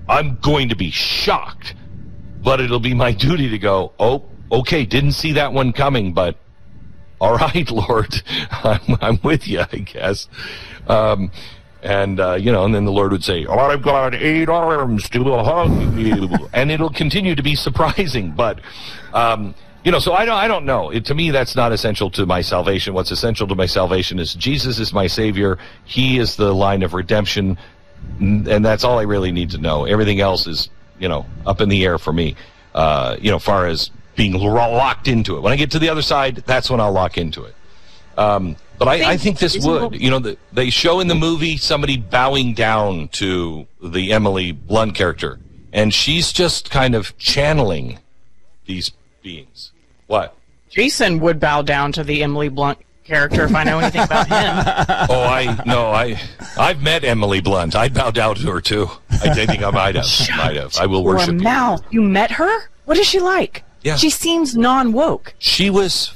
I'm going to be shocked, but it'll be my duty to go, oh, okay, didn't see that one coming, but all right, Lord, I'm with you, I guess. And then the Lord would say, I've got 8 arms to hug you. And it'll continue to be surprising. But, so I don't know. To me, that's not essential to my salvation. What's essential to my salvation is Jesus is my Savior. He is the line of redemption. And that's all I really need to know. Everything else is, up in the air for me, far as being locked into it. When I get to the other side, that's when I'll lock into it. But I think this would. They show in the movie somebody bowing down to the Emily Blunt character, and she's just kind of channeling these beings. What? Jason would bow down to the Emily Blunt character if I know anything about him. I've met Emily Blunt. I'd bow down to her too. I think I might have. I will worship you. Mouth. You met her? What is she like? Yeah. She seems non-woke. She was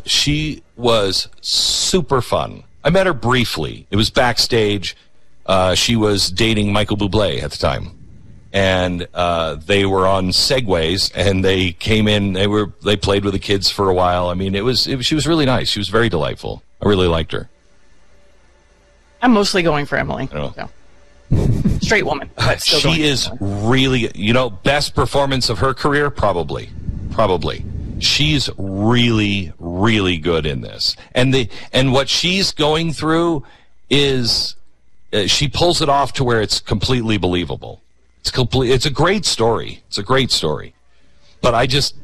super fun. I met her briefly. It was backstage. She was dating Michael Bublé at the time. And they were on Segways, and they came in. They played with the kids for a while. I mean, she was really nice. She was very delightful. I really liked her. I'm mostly going for Emily. So. Straight woman. But still she is really, best performance of her career, probably. She's really, really good in this. And what she's going through is she pulls it off to where it's completely believable. It's a great story. It's a great story. But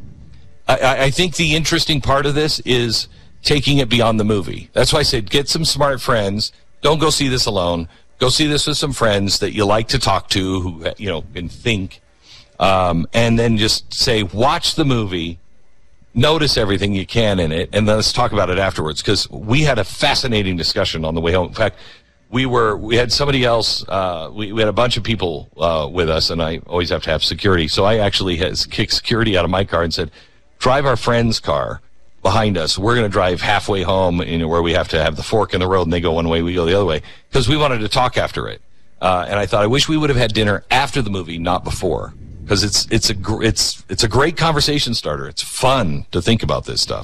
I think the interesting part of this is taking it beyond the movie. That's why I said get some smart friends. Don't go see this alone. Go see this with some friends that you like to talk to who, can think. And then just say, watch the movie, notice everything you can in it, and then let's talk about it afterwards. Because we had a fascinating discussion on the way home. In fact, we had somebody else, we had a bunch of people with us, and I always have to have security. So I actually kicked security out of my car and said, drive our friend's car behind us. We're going to drive halfway home, where we have to have the fork in the road, and they go one way, we go the other way, because we wanted to talk after it. And I thought, I wish we would have had dinner after the movie, not before. Because it's a great conversation starter. It's fun to think about this stuff.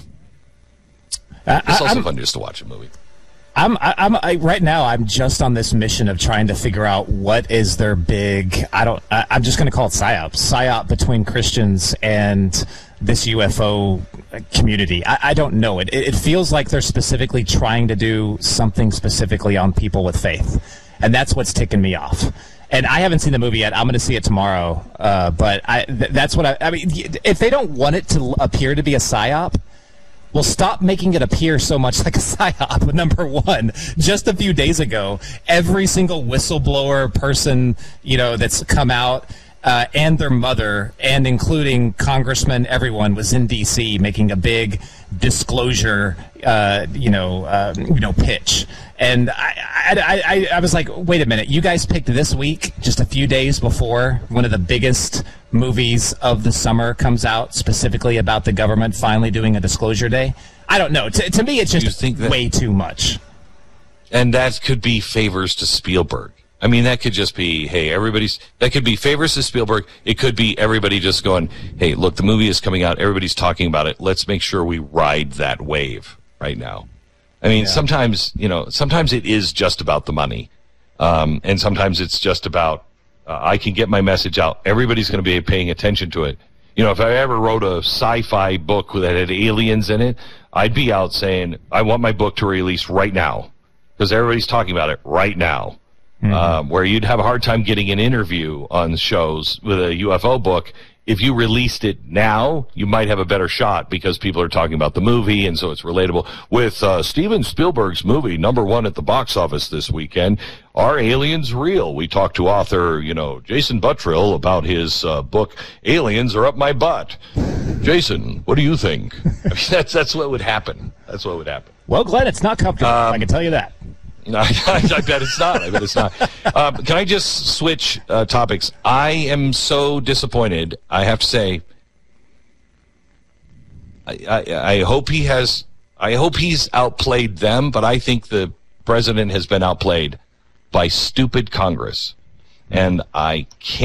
It's also fun just to watch a movie. Right now I'm just on this mission of trying to figure out what is their big. I'm just going to call it psyop between Christians and this UFO community. I don't know it. It feels like they're specifically trying to do something specifically on people with faith, and that's what's ticking me off. And I haven't seen the movie yet. I'm going to see it tomorrow. But that's what I mean. If they don't want it to appear to be a psyop, well, stop making it appear so much like a psyop. Number one, just a few days ago, every single whistleblower person, that's come out, and their mother, and including congressmen, everyone was in D.C. making a big disclosure, pitch. And I was like, wait a minute, you guys picked this week, just a few days before one of the biggest movies of the summer comes out, specifically about the government finally doing a disclosure day? I don't know. To me, it's just way too much. And that could be favors to Spielberg. I mean, that could just be, hey, that could be favors to Spielberg. It could be everybody just going, hey, look, the movie is coming out. Everybody's talking about it. Let's make sure we ride that wave right now. I mean, sometimes it is just about the money. And sometimes it's just about, I can get my message out. Everybody's going to be paying attention to it. If I ever wrote a sci-fi book that had aliens in it, I'd be out saying, I want my book to release right now. Because everybody's talking about it right now. Mm-hmm. Where you'd have a hard time getting an interview on shows with a UFO book. If you released it now, you might have a better shot because people are talking about the movie, and so it's relatable. With Steven Spielberg's movie, #1 at the box office this weekend, Are Aliens Real? We talked to author, Jason Buttrill about his book, Aliens Are Up My Butt. Jason, what do you think? I mean, that's what would happen. That's what would happen. Well, Glenn, it's not comfortable. I can tell you that. I bet it's not. Can I just switch topics? I am so disappointed. I have to say, I hope he's outplayed them, but I think the president has been outplayed by stupid Congress, and I can't.